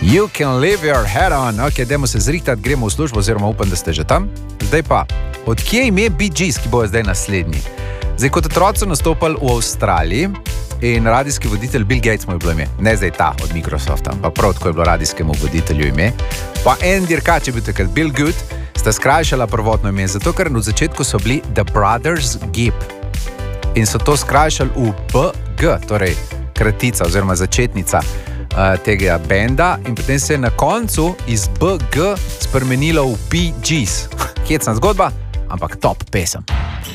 You can leave your head on. Ok, dajmo se zrihtati, gremo v službo, oziroma upam, da ste že tam. Zdaj pa, odkje ime Bee Gees, ki bojo zdaj naslednji? Zdaj, kot otroci so nastopali v Avstraliji in radijski voditelj Bill Gates mu je bilo ime. Ne zdaj ta od Microsofta, ampak prav tako je bilo radijskemu voditelju ime. Pa en dirkač je bil takrat Bill Good, sta skrajšala prvotno ime, zato ker v začetku so bili The Brothers Gibb. In so to skrajšali v BG, torej kratica oziroma začetnica tega benda, in potem se je na koncu iz BG spremenilo v Bee Gees. Hecna zgodba, ampak top pesem.